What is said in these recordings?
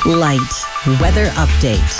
Light weather update.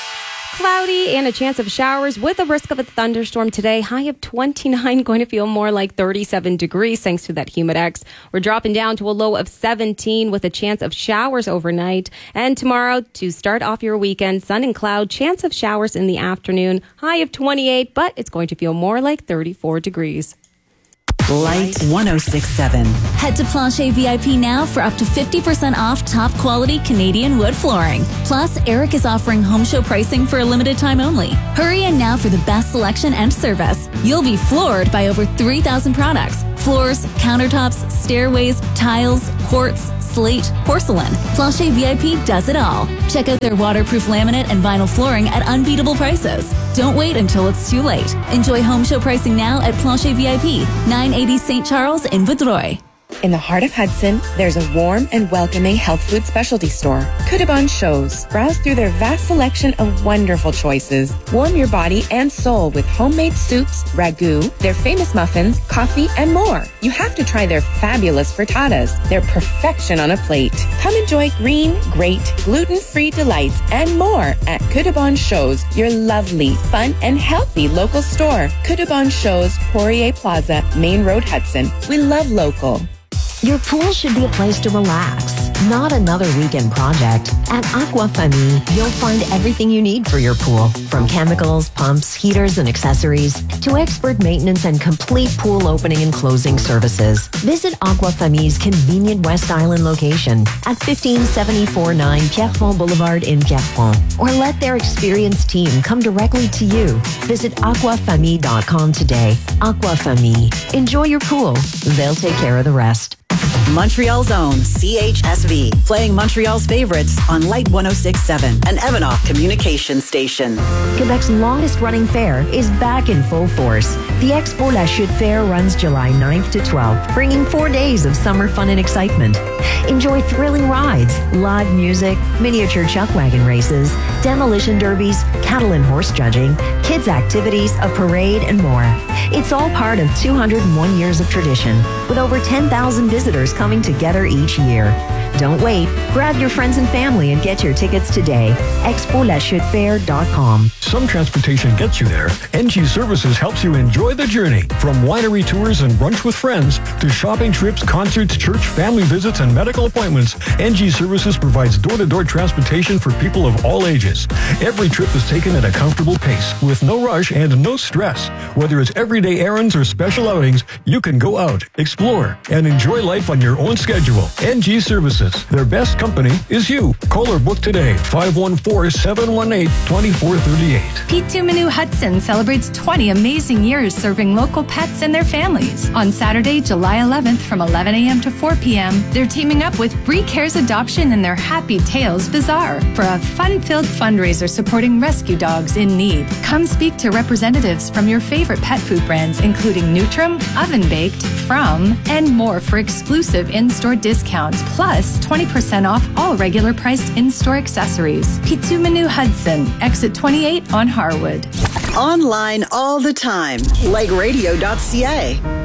Cloudy and a chance of showers with a risk of a thunderstorm today. High of 29, going to feel more like 37 degrees thanks to that Humidex. We're dropping down to a low of 17 with a chance of showers overnight. And tomorrow, to start off your weekend, sun and cloud, chance of showers in the afternoon. High of 28, but it's going to feel more like 34 degrees. Light 106.7. Head to Plancher VIP now for up to 50% off top quality Canadian wood flooring. Plus, Eric is offering home show pricing for a limited time only. Hurry in now for the best selection and service. You'll be floored by over 3,000 products. Floors, countertops, stairways, tiles, quartz, slate, porcelain. Plancher VIP does it all. Check out their waterproof laminate and vinyl flooring at unbeatable prices. Don't wait until it's too late. Enjoy home show pricing now at Plancher VIP, 980 St. Charles in Vaudreuil. In the heart of Hudson, there's a warm and welcoming health food specialty store, Kudabon Shows. Browse through their vast selection of wonderful choices. Warm your body and soul with homemade soups, ragu, their famous muffins, coffee, and more. You have to try their fabulous frittatas. They're perfection on a plate. Come enjoy green, great, gluten-free delights and more at Kudabon Shows, your lovely, fun, and healthy local store. Kudabon Shows, Poirier Plaza, Main Road, Hudson. We love local. Your pool should be a place to relax, not another weekend project. At Aqua Famille, you'll find everything you need for your pool, from chemicals, pumps, heaters, and accessories, to expert maintenance and complete pool opening and closing services. Visit Aqua Famille's convenient West Island location at 15749 Pierrefonds Boulevard in Pierrefonds, or let their experienced team come directly to you. Visit aquafamille.com today. Aqua Famille. Enjoy your pool. They'll take care of the rest. Montreal's own CHSV, playing Montreal's favorites on Light 106.7, an Evanoff communication station. Quebec's longest-running fair is back in full force. The Expo La Chute Fair runs July 9th to 12th, bringing 4 days of summer fun and excitement. Enjoy thrilling rides, live music, miniature chuck wagon races, demolition derbies, cattle and horse judging, kids' activities, a parade, and more. It's all part of 201 years of tradition, with over 10,000 visitors coming together each year. Don't wait. Grab your friends and family and get your tickets today. ExpoLaChuteFair.com. Some transportation gets you there. NG Services helps you enjoy the journey. From winery tours and brunch with friends to shopping trips, concerts, church, family visits, and medical appointments, NG Services provides door-to-door transportation for people of all ages. Every trip is taken at a comfortable pace with no rush and no stress. Whether it's everyday errands or special outings, you can go out, explore, and enjoy life on your own schedule. NG Services. Their best company is you. Call or book today, 514-718-2438. P2 Menu Hudson celebrates 20 amazing years serving local pets and their families. On Saturday, July 11th from 11 a.m. to 4 p.m., they're teaming up with Bree Cares Adoption and their Happy Tales Bazaar for a fun-filled fundraiser supporting rescue dogs in need. Come speak to representatives from your favorite pet food brands, including Nutrim, Oven Baked, From, and more for exclusive in-store discounts, plus 20% off all regular priced in-store accessories. P2 Menu Hudson, exit 28 on Harwood. Online all the time, like radio.ca.